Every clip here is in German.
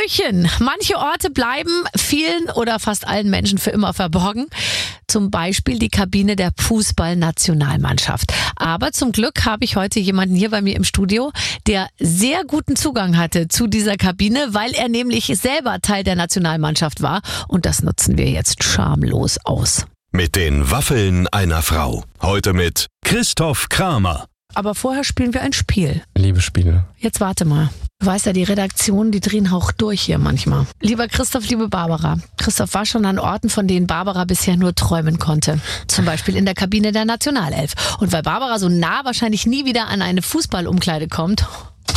Hallöchen! Manche Orte bleiben vielen oder fast allen Menschen für immer verborgen. Zum Beispiel die Kabine der Fußballnationalmannschaft. Aber zum Glück habe ich heute jemanden hier bei mir im Studio, der sehr guten Zugang hatte zu dieser Kabine, weil er nämlich selber Teil der Nationalmannschaft war. Und das nutzen wir jetzt schamlos aus. Mit den Waffeln einer Frau. Heute mit Christoph Kramer. Aber vorher spielen wir ein Spiel. Liebe Spiele. Jetzt warte mal. Du weißt ja, die Redaktionen, die drehen Hauch durch hier manchmal. Lieber Christoph, liebe Barbara. Christoph war schon an Orten, von denen Barbara bisher nur träumen konnte. Zum Beispiel in der Kabine der Nationalelf. Und weil Barbara so nah wahrscheinlich nie wieder an eine Fußballumkleide kommt,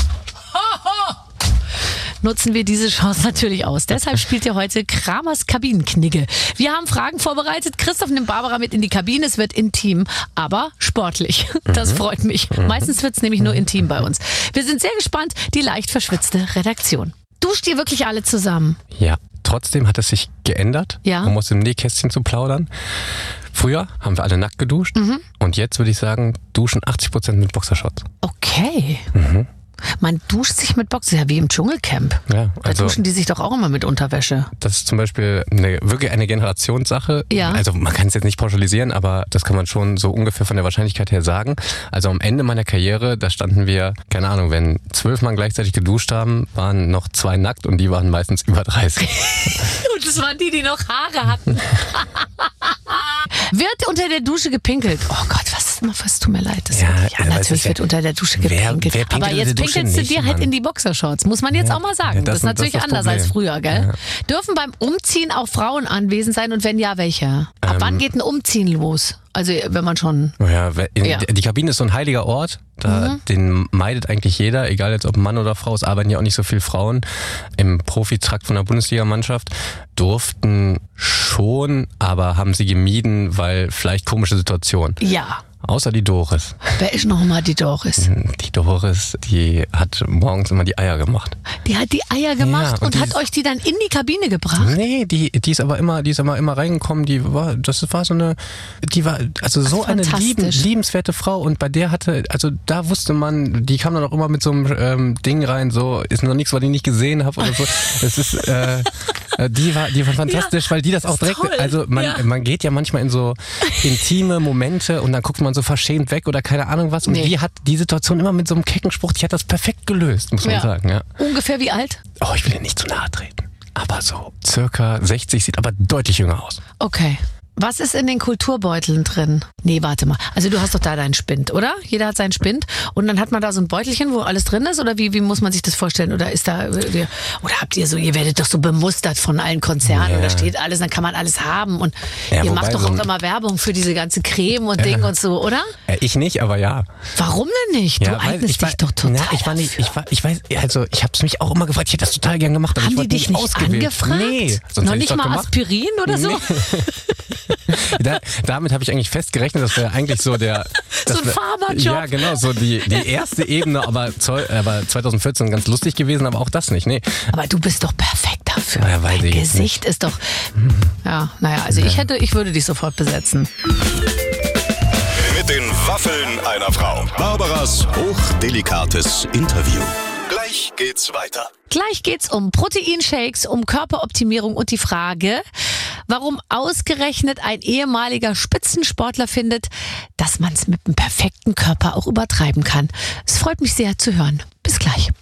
nutzen wir diese Chance natürlich aus. Deshalb spielt ihr heute Kramers Kabinenknigge. Wir haben Fragen vorbereitet. Christoph nimmt Barbara mit in die Kabine. Es wird intim, aber sportlich. Das freut mich. Meistens wird es nämlich nur intim bei uns. Wir sind sehr gespannt. Die leicht verschwitzte Redaktion. Duscht ihr wirklich alle zusammen? Ja, trotzdem hat es sich geändert, um aus dem Nähkästchen zu plaudern. Früher haben wir alle nackt geduscht und jetzt würde ich sagen, duschen 80% mit Boxershorts. Okay. Man duscht sich mit Boxer, ja wie im Dschungelcamp. Ja, Da also duschen die sich doch auch immer mit Unterwäsche. das ist zum Beispiel wirklich eine Generationssache. Ja. Also man kann es jetzt nicht pauschalisieren, aber das kann man schon so ungefähr von der Wahrscheinlichkeit her sagen. Also am Ende meiner Karriere, da standen wir, keine Ahnung, wenn 12 Mann gleichzeitig geduscht haben, waren noch 2 nackt und die waren meistens über 30. Und das waren die noch Haare hatten. Wird unter der Dusche gepinkelt? Oh Gott, was tut mir leid. Das natürlich wird unter der Dusche gepinkelt. wer pinkelt aber in jetzt der Dusche pinkelst du nicht, dir halt Mann? in die Boxershorts. Muss man jetzt auch mal sagen. Ja, das ist natürlich das anders Problem. als früher, gell? Ja. Dürfen beim Umziehen auch Frauen anwesend sein und wenn ja, welche? Ab wann geht ein Umziehen los? Also wenn man schon... Ja, die Kabine ist so ein heiliger Ort, den meidet eigentlich jeder, egal jetzt ob Mann oder Frau, es arbeiten ja auch nicht so viele Frauen im Profitrakt von der Bundesligamannschaft, durften schon, aber haben sie gemieden, weil vielleicht komische Situationen. Ja. Außer die Doris. Wer ist noch mal die Doris? Die Doris, die hat morgens immer die Eier gemacht. Die hat die Eier gemacht Ja, und und hat euch die dann in die Kabine gebracht? Nee, die ist aber immer reingekommen, die war so eine liebenswerte Frau und bei der da wusste man, die kam dann auch immer mit so einem Ding rein, so, ist noch nichts, was ich nicht gesehen habe oder so. Es ist, die war fantastisch, weil die das auch direkt, toll. also man geht ja manchmal in so intime Momente und dann guckt man so verschämt weg oder keine Ahnung was und die hat die Situation immer mit so einem kecken Spruch, die hat das perfekt gelöst, muss man sagen. Ja. Ungefähr wie alt? Oh, ich will dir nicht zu nahe treten. Aber so circa 60, sieht aber deutlich jünger aus. Okay. Was ist in den Kulturbeuteln drin? Nee, warte mal. Also du hast doch da deinen Spind, oder? Jeder hat seinen Spind. Und dann hat man da so ein Beutelchen, wo alles drin ist? Oder wie muss man sich das vorstellen? Oder ist da, oder habt ihr so, ihr werdet doch so bemustert von allen Konzernen und da steht alles, dann kann man alles haben. Und ihr macht doch auch immer Werbung für diese ganze Creme und Ding und so, oder? Ich nicht, aber ja. Warum denn nicht? Du eignest dich doch total ich weiß, also ich hab's mich auch immer gefragt, ich hätte das total gern gemacht, aber Haben ich die wurde dich nicht angefragt? Nee. Sonst Noch hätte ich's nicht doch mal gemacht. Aspirin oder so? Damit habe ich eigentlich fest gerechnet, das wäre eigentlich so der... So ein Pharmajob. Ja, genau, so die erste Ebene, aber 2014 ganz lustig gewesen, aber auch das nicht, nee. Aber du bist doch perfekt dafür. Ja, weiß Dein ich jetzt Gesicht ist doch... Ja, naja, also ich würde dich sofort besetzen. Mit den Waffeln einer Frau. Barbaras hochdelikates Interview. Gleich geht's weiter. Gleich geht's um Proteinshakes, um Körperoptimierung und die Frage, warum ausgerechnet ein ehemaliger Spitzensportler findet, dass man es mit dem perfekten Körper auch übertreiben kann. Es freut mich sehr zu hören. Bis gleich.